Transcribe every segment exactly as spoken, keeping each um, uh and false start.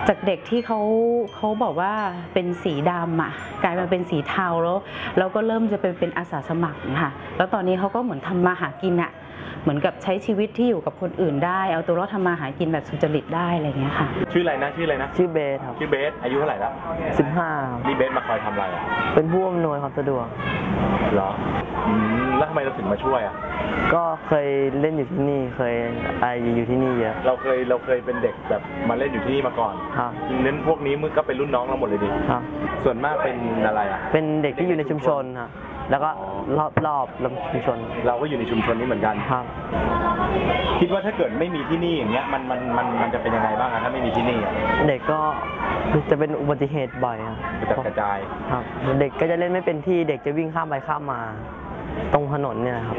จากเด็กที่เขาเขาบอกว่าเป็นสีดำอ่ะกลายมาเป็นสีเทาแล้วแล้วก็เริ่มจะเป็นเป็นอาสาสมัครค่ะแล้วตอนนี้เขาก็เหมือนทำมาหากินอ่ะเหมือนกับใช้ชีวิตที่อยู่กับคนอื่นได้เอาตัวรอดทำมาหากินแบบสุจริตได้อะไรเงี้ยค่ะชื่ออะไรนะชื่ออะไรนะชื่อเบสครับชื่อเบสอายุเท่าไหร่แล้วสิบห้านี่เบสมาคอยทำอะไรอ่ะเป็นผู้อำนวยความสะดวกเหรออืมแล้วทำไมเราถึงมาช่วยอ่ะก็เคยเล่นอยู่ที่นี่เคยอะไรอยู่ที่นี่เยอะเราเคยเราเคยเป็นเด็กแบบมาเล่นอยู่ที่นี่มาก่อนครับเน้นพวกนี้มึงก็เป็นรุ่นน้องเราหมดเลยดิครับส่วนมากเป็นอะไรอ่ะเป็นเด็กที่อยู่ในชุมชนครับแล้วก็รอบรอบชุมชนเราก็อยู่ในชุมชนนี้เหมือนกันครับคิดว่าถ้าเกิดไม่มีที่นี่อย่างเงี้ยมันมันมันมันจะเป็นยังไงบ้างถ้าไม่มีที่นี่เด็กก็จะเป็นอุบัติเหตุบ่อยครับกระจายครับเด็กก็จะเล่นไม่เป็นที่เด็กจะวิ่งข้ามไปข้ามมาตรงถนนเนี่ยครับ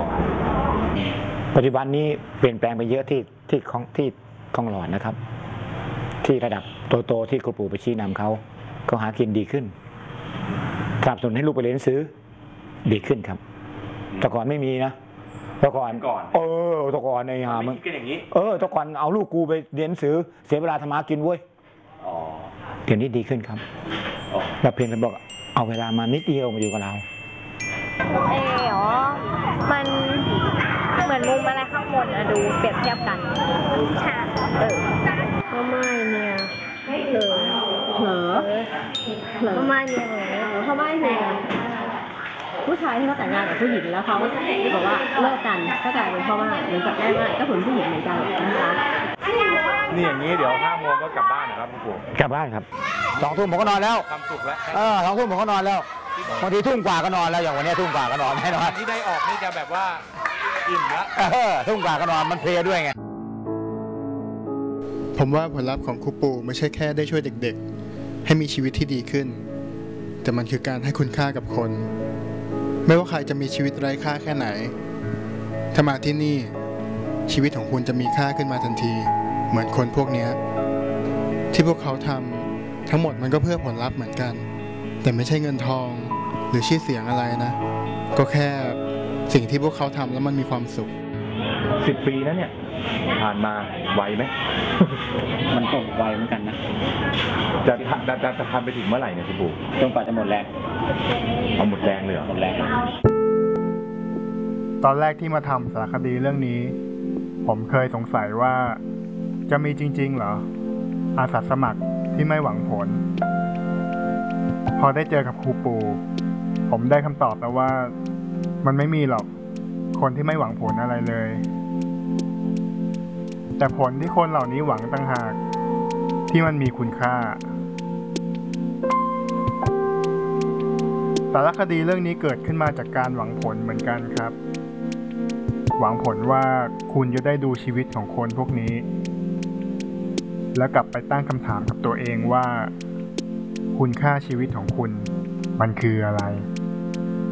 ปัจจุบันนี้เปลี่ยนแปลงไปเยอะที่ที่ของที่คลองหลอดนะครับที่ระดับโตๆที่ครูปู่ไปชี้นำเขาเขาหากินดีขึ้นสนับสนุนให้ลูกไปเรียนหนังสือดีขึ้นครับแต่ก่อนไม่มีนะแต่ก่อนก่อนเออแต่ก่อนในหามึงเออแต่ก่อนเอาลูกกูไปเรียนหนังสือเสียเวลาทำมากินเว้ยเดี๋ยวนี้ดีขึ้นครับแล้วเพียงแต่บอกเอาเวลามานิดเดียวมาอยู่กับเราเอ๋เหรอมันเหมือนมุมอะไรข้างบนอะดูเปรียบเทียบกันใช่เออพ่อไม่เนี่ยเหรอเหรอเหรอพ่อไม่เนี่ยเหรอพ่อไม่เนี่ยผู้ชายที่เขาแต่งงานกับผู้หญิงแล้วเขาบอกว่าเลิกกันก็กลายเป็นพ่อม่เหมือนกับแม่ม่ก็ผลผู้หญิงเหมือนกันนะคะนี่อย่างนี้เดี๋ยวห้าโมงก็กลับบ้านนะครับคุณปู่กลับบ้านครับสองทุ่มผมก็นอนแล้วความสุขแล้วเออสองทุ่มผมก็นอนแล้วบางทีทุ่มกว่าก็นอนแล้วอย่างวันนี้ทุ่มกว่าก็นอนแน่นอนที่ได้ออกนี่จะแบบว่าอิ่มแล้วเออทุ่มกว่าก็นอนมันเพลียด้วยไงผมว่าผลลัพธ์ของครูปู่ไม่ใช่แค่ได้ช่วยเด็กๆให้มีชีวิตที่ดีขึ้นแต่มันคือการให้คุณค่ากับคนไม่ว่าใครจะมีชีวิตไร้ค่าแค่ไหนถ้ามาที่นี่ชีวิตของคุณจะมีค่าขึ้นมาทันทีเหมือนคนพวกนี้ที่พวกเขาทำทั้งหมดมันก็เพื่อผลลัพธ์เหมือนกันแต่ไม่ใช่เงินทองหรือชื่อเสียงอะไรนะก็แค่สิ่งที่พวกเขาทำแล้วมันมีความสุขสิบปีนะเนี่ยผ่านมาไหวไหมมันก็ไวเหมือนกันนะจะจะจะจะทำไปถึงเมื่อไหร่เนี่ยคุณปู่จนกว่าจะหมดแรงเอาหมดแรงเลยเหรอหมดแรงตอนแรกที่มาทำสารคดีเรื่องนี้ผมเคยสงสัยว่าจะมีจริงๆเหรออาสาสมัครที่ไม่หวังผลพอได้เจอกับครูปู่ผมได้คำตอบแล้วว่ามันไม่มีหรอกคนที่ไม่หวังผลอะไรเลยแต่ผลที่คนเหล่านี้หวังต่างหากที่มันมีคุณค่าสารคดีเรื่องนี้เกิดขึ้นมาจากการหวังผลเหมือนกันครับหวังผลว่าคุณจะได้ดูชีวิตของคนพวกนี้แล้วกลับไปตั้งคำถามกับตัวเองว่าคุณค่าชีวิตของคุณมันคืออะไร